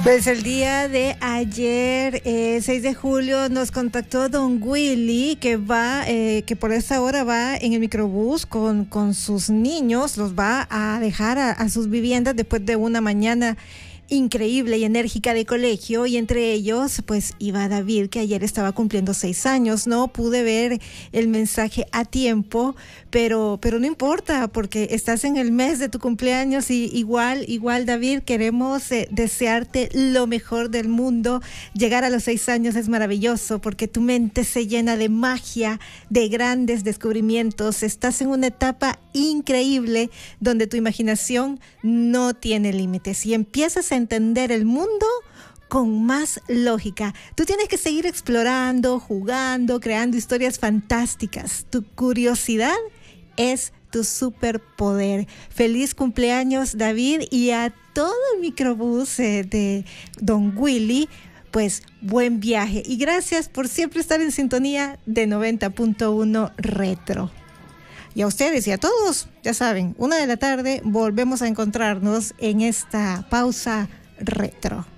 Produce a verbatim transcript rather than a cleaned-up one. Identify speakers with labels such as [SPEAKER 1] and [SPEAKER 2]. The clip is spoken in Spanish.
[SPEAKER 1] Pues el día de ayer, eh, seis de julio, nos contactó don Willy, que va, eh, que por esta hora va en el microbús con, con sus niños, los va a dejar a, a sus viviendas después de una mañana increíble y enérgica de colegio, y entre ellos pues iba David, que ayer estaba cumpliendo seis años. No pude ver el mensaje a tiempo, pero pero no importa, porque estás en el mes de tu cumpleaños y igual, igual David, queremos eh, desearte lo mejor del mundo. Llegar a los seis años es maravilloso porque tu mente se llena de magia, de grandes descubrimientos. Estás en una etapa increíble donde tu imaginación no tiene límites y empiezas a entender el mundo con más lógica. Tú tienes que seguir explorando, jugando, creando historias fantásticas. Tu curiosidad es tu superpoder. Feliz cumpleaños, David, y a todo el microbús eh, de don Willy, pues buen viaje y gracias por siempre estar en sintonía de noventa punto uno Retro. Y a ustedes y a todos, ya saben, una de la tarde volvemos a encontrarnos en esta pausa retro.